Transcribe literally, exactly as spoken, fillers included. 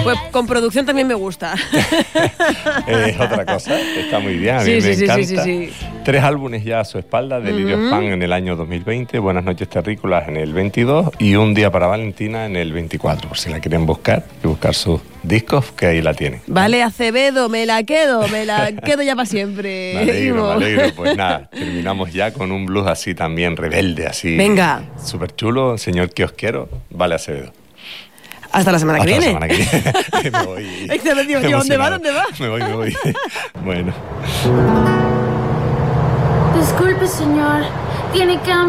Pues con producción también me gusta. Es otra cosa, está muy bien, a mí sí, me sí, encanta. Sí, sí, sí, sí. Tres álbumes ya a su espalda, Delirio Uh-huh. Fan en el año dos mil veinte, Buenas noches terrícolas en el veintidós y Un día para Valentina en el veinticuatro, por si la quieren buscar y buscar sus discos, que ahí la tienen. Vale, Acevedo, me la quedo, me la quedo ya para siempre. Me alegro, me alegro. Pues nada, terminamos ya con un blues así también rebelde, así. Venga. Súper chulo, Señor que os quiero, Vale Acevedo. Hasta la semana que Hasta viene. la semana que viene. Me voy. Excelente, digo, ¿y dónde va? ¿Dónde va? Me voy, me voy. Bueno. Disculpe, señor. Tiene que